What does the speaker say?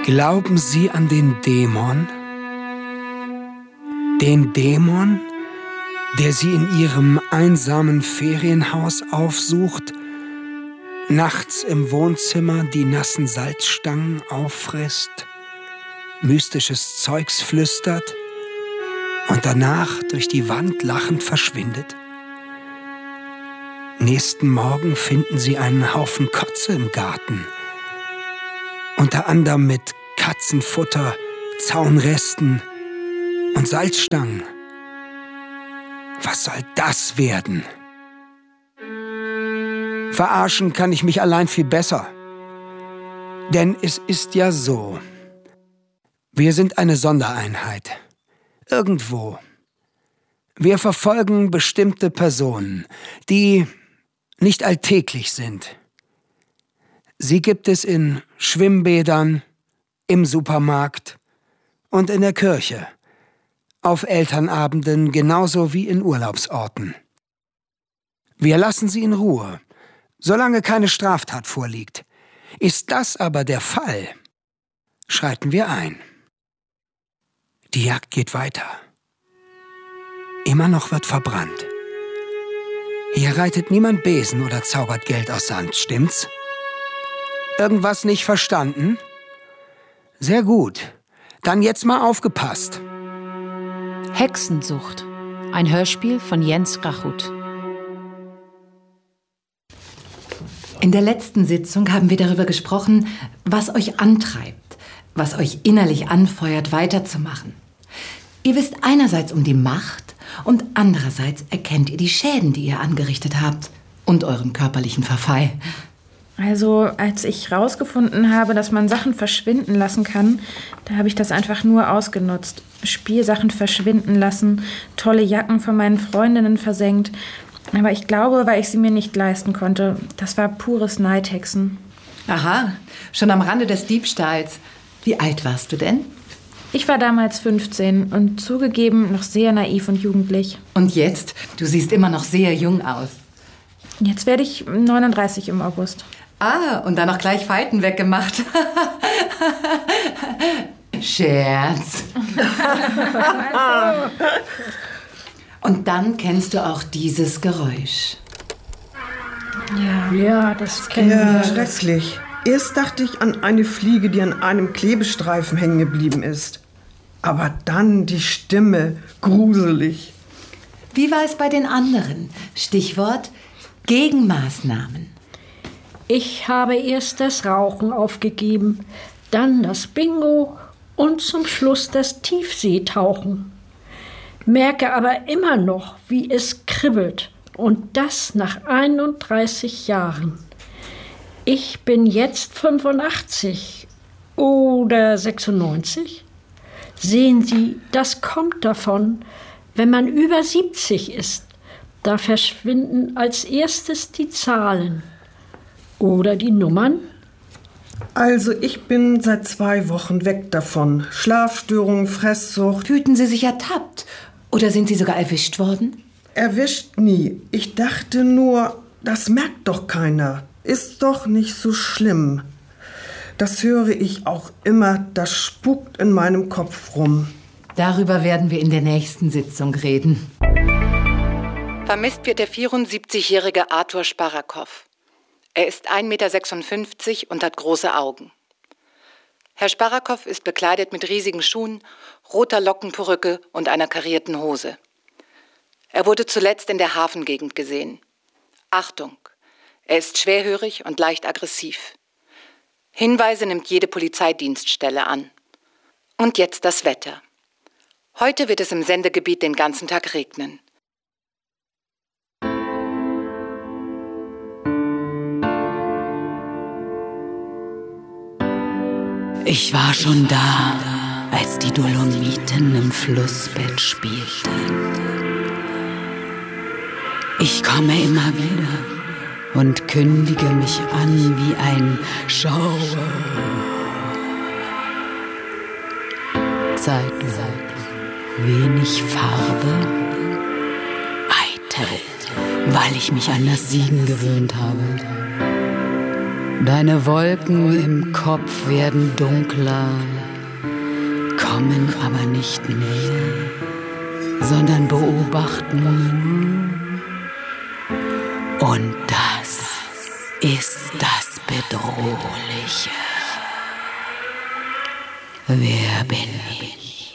Glauben Sie an den Dämon? Den Dämon, der Sie in Ihrem einsamen Ferienhaus aufsucht, nachts im Wohnzimmer die nassen Salzstangen auffrisst, mystisches Zeugs flüstert und danach durch die Wand lachend verschwindet? Nächsten Morgen finden Sie einen Haufen Kotze im Garten, unter anderem mit Katzenfutter, Zaunresten und Salzstangen. Was soll das werden? Verarschen kann ich mich allein viel besser. Denn es ist ja so, wir sind eine Sondereinheit. Irgendwo. Wir verfolgen bestimmte Personen, die nicht alltäglich sind. Sie gibt es in Schwimmbädern, im Supermarkt und in der Kirche, auf Elternabenden genauso wie in Urlaubsorten. Wir lassen sie in Ruhe, solange keine Straftat vorliegt. Ist das aber der Fall, schreiten wir ein. Die Jagd geht weiter. Immer noch wird verbrannt. Hier reitet niemand Besen oder zaubert Geld aus Sand, stimmt's? Irgendwas nicht verstanden? Sehr gut. Dann jetzt mal aufgepasst. Hexensucht. Ein Hörspiel von Jens Rachut. In der letzten Sitzung haben wir darüber gesprochen, was euch antreibt, was euch innerlich anfeuert, weiterzumachen. Ihr wisst einerseits um die Macht und andererseits erkennt ihr die Schäden, die ihr angerichtet habt und euren körperlichen Verfall. Also, als ich rausgefunden habe, dass man Sachen verschwinden lassen kann, da habe ich das einfach nur ausgenutzt. Spielsachen verschwinden lassen, tolle Jacken von meinen Freundinnen versenkt. Aber ich glaube, weil ich sie mir nicht leisten konnte. Das war pures Neidhexen. Aha, schon am Rande des Diebstahls. Wie alt warst du denn? Ich war damals 15 und zugegeben noch sehr naiv und jugendlich. Und jetzt? Du siehst immer noch sehr jung aus. Jetzt werde ich 39 im August. Ah, und dann noch gleich Falten weggemacht. Scherz. Und dann kennst du auch dieses Geräusch. Ja, das kennen wir. Ja, schrecklich. Erst dachte ich an eine Fliege, die an einem Klebestreifen hängen geblieben ist. Aber dann die Stimme, gruselig. Wie war es bei den anderen? Stichwort Gegenmaßnahmen. Ich habe erst das Rauchen aufgegeben, dann das Bingo und zum Schluss das Tiefseetauchen. Merke aber immer noch, wie es kribbelt. Und das nach 31 Jahren. Ich bin jetzt 85 oder 96. Sehen Sie, das kommt davon, wenn man über 70 ist. Da verschwinden als erstes die Zahlen. Oder die Nummern? Also ich bin seit 2 Wochen weg davon. Schlafstörungen, Fresssucht. Fühlten Sie sich ertappt? Oder sind Sie sogar erwischt worden? Erwischt nie. Ich dachte nur, das merkt doch keiner. Ist doch nicht so schlimm. Das höre ich auch immer, das spukt in meinem Kopf rum. Darüber werden wir in der nächsten Sitzung reden. Vermisst wird der 74-jährige Arthur Sparakow. Er ist 1,56 Meter und hat große Augen. Herr Sparakow ist bekleidet mit riesigen Schuhen, roter Lockenperücke und einer karierten Hose. Er wurde zuletzt in der Hafengegend gesehen. Achtung, er ist schwerhörig und leicht aggressiv. Hinweise nimmt jede Polizeidienststelle an. Und jetzt das Wetter. Heute wird es im Sendegebiet den ganzen Tag regnen. Ich war schon da, als die Dolomiten im Flussbett spielten. Ich komme immer wieder und kündige mich an wie ein Schauer. Zeitlang wenig Farbe, eitel, weil ich mich an das Siegen gewöhnt habe. Deine Wolken im Kopf werden dunkler, kommen aber nicht näher, sondern beobachten. Und das ist das Bedrohliche. Wer bin ich?